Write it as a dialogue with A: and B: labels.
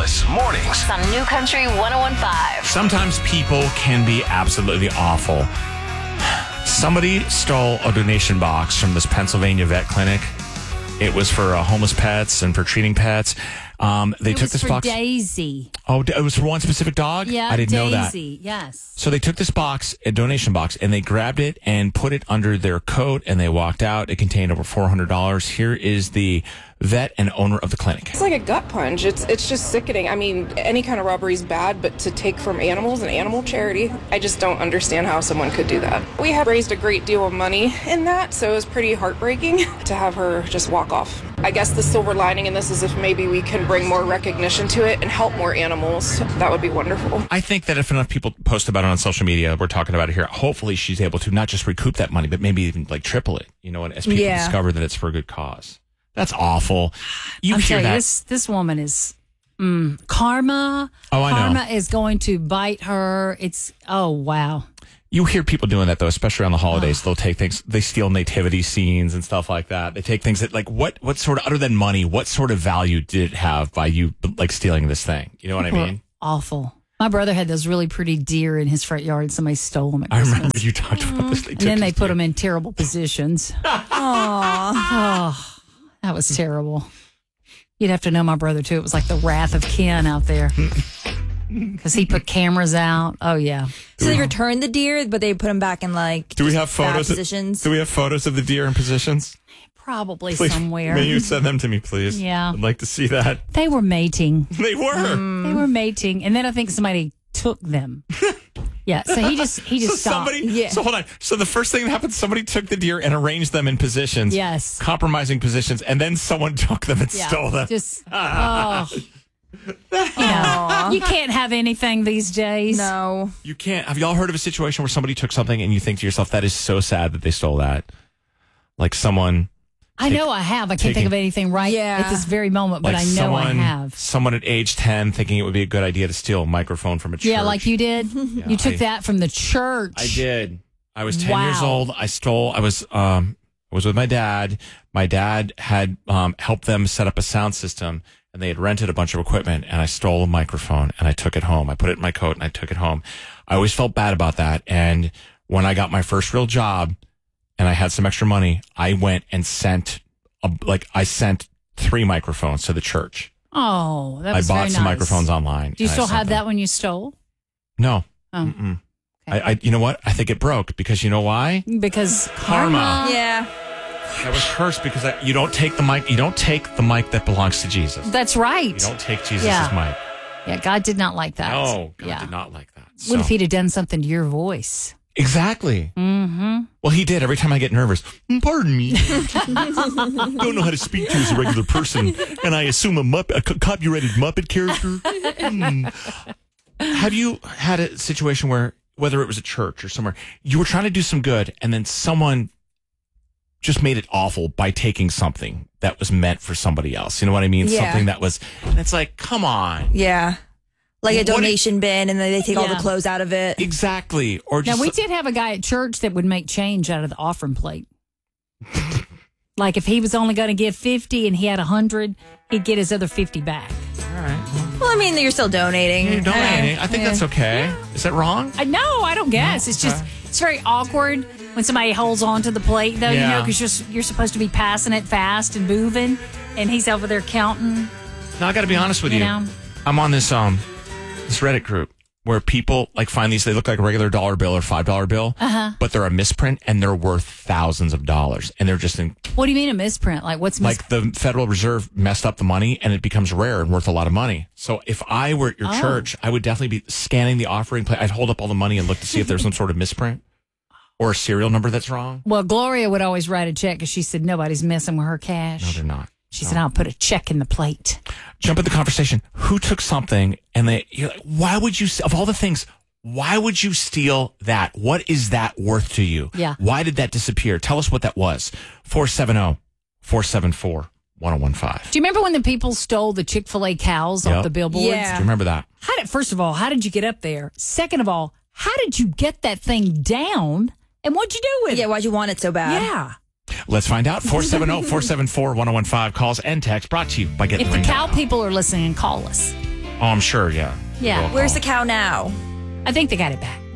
A: Ellis mornings.
B: On New Country 101.5.
C: Sometimes people can be absolutely awful. Somebody stole a donation box from this Pennsylvania vet clinic. It was for homeless pets and for treating pets. They took this box.
D: Daisy.
C: Oh, it was for one specific dog?
D: Yeah,
C: I didn't know that.
D: Daisy, yes.
C: So they took this box, a donation box, and they grabbed it and put it under their coat, and they walked out. It contained over $400. Here is the vet and owner of the clinic.
E: It's like a gut punch. It's just sickening. I mean, any kind of robbery is bad, but to take from animals and animal charity, I just don't understand how someone could do that. We have raised a great deal of money in that, so it was pretty heartbreaking to have her just walk off. I guess the silver lining in this is if maybe we can bring more recognition to it and help more animals, that would be wonderful.
C: I think that if enough people post about it on social media, we're talking about it here, hopefully she's able to not just recoup that money, but maybe even like triple it, as people discover that it's for a good cause. That's awful. You hear that?
D: This woman is karma.
C: Oh, I know.
D: Karma is going to bite her. Wow.
C: You hear people doing that, though, especially on the holidays. They'll take things, they steal nativity scenes and stuff like that. They take things that, like, what sort of, other than money, what sort of value did it have by you, like, stealing this thing? You know what I mean?
D: Awful. My brother had those really pretty deer in his front yard. Somebody stole them at
C: I
D: Christmas.
C: remember you talked about this.
D: And then they put them in terrible positions. Oh, that was terrible. You'd have to know my brother, too. It was like the wrath of Ken out there. Because he put cameras out. Oh, yeah.
F: So they returned the deer, but they put them back in
C: Do we have photos?
F: Positions?
C: Do we have photos of the deer in positions?
D: Probably
C: Please,
D: somewhere.
C: May you send them to me, please?
D: Yeah.
C: I'd like to see that.
D: They were mating.
C: They were.
D: They were mating. And then I think somebody took them. Yeah. So he just stopped.
C: So hold on. So the first thing that happened, somebody took the deer and arranged them in positions.
D: Yes.
C: Compromising positions. And then someone took them and stole them.
D: You can't have anything these days.
F: No.
C: You can't. Have y'all heard of a situation where somebody took something and you think to yourself, that is so sad that they stole that? Like someone...
D: I know I have. I can't think of anything at this very moment, but I know I have.
C: Someone at age 10 thinking it would be a good idea to steal a microphone from a church.
D: Yeah, like you did. Yeah, you took that from the church.
C: I did. I was 10 years old. I was with my dad. My dad had helped them set up a sound system, and they had rented a bunch of equipment, and I stole a microphone, and I took it home. I put it in my coat, and I took it home. I always felt bad about that, and when I got my first real job, and I had some extra money, I went and sent 3 microphones to the church.
D: Oh, that was
C: I bought
D: very
C: some
D: nice.
C: microphones online.
D: Do you still have that one you stole?
C: No.
D: Oh.
C: Okay. I you know what? I think it broke because you know why?
D: Because karma.
F: Yeah.
C: That was cursed because you don't take the mic. You don't take the mic that belongs to Jesus.
D: That's right.
C: You don't take Jesus' mic.
D: Yeah, God did not like that.
C: No, God did not like that.
D: What if he'd have done something to your voice?
C: Exactly.
D: Mm-hmm.
C: Well, he did. Every time I get nervous, pardon me, don't know how to speak to you as a regular person, and I assume a copyrighted Muppet character. Have you had a situation where, whether it was a church or somewhere, you were trying to do some good, and then someone just made it awful by taking something that was meant for somebody else? You know what I mean?
F: Yeah.
C: Something that was, it's like, come on.
F: Yeah. Like a donation bin, and then they take all the clothes out of it.
C: Exactly. Or just
D: now, we did have a guy at church that would make change out of the offering plate. Like if he was only going to give 50 and he had 100, he'd get his other 50 back.
C: All right.
F: Well, I mean, you're still donating.
C: You're donating. I think that's okay.
F: Yeah.
C: Is that wrong?
D: No, I don't guess. It's just, it's very awkward when somebody holds on to the plate, though, because you're supposed to be passing it fast and moving, and he's over there counting.
C: Now, I got to be honest with you. I'm on this Reddit group where people find these, they look like a regular $1 bill or $5 bill, but they're a misprint and they're worth thousands of dollars. And they're just in.
D: What do you mean a misprint? Like what's
C: like the Federal Reserve messed up the money and it becomes rare and worth a lot of money. So if I were at your church, I would definitely be scanning the offering plate. I'd hold up all the money and look to see if there's some sort of misprint or a serial number that's wrong.
D: Well, Gloria would always write a check because she said nobody's messing with her cash.
C: No, they're not.
D: She said, I'll put a check in the plate.
C: Jump at the conversation. Who took something and you're like, why would you, of all the things, why would you steal that? What is that worth to you?
D: Yeah.
C: Why did that disappear? Tell us what that was. 470-474-1015.
D: Do you remember when the people stole the Chick-fil-A cows off the billboards?
F: Yeah.
C: Do you remember that?
D: First of all, how did you get up there? Second of all, how did you get that thing down? And what'd you do with it?
F: Yeah, why'd you want it so bad?
D: Yeah.
C: Let's find out. 470-474-1015. Calls and text brought to you by Getting
D: If
C: the
D: the
C: Ring.
D: cow people are listening, call us.
C: Oh, I'm sure. Yeah.
D: Yeah.
F: Where's the cow now?
D: I think they got it back.